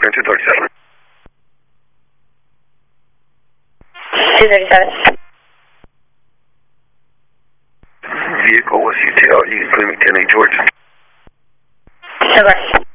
Brooklyn 237. 237. Vehicle was UTL, Clinic 10A George. Number.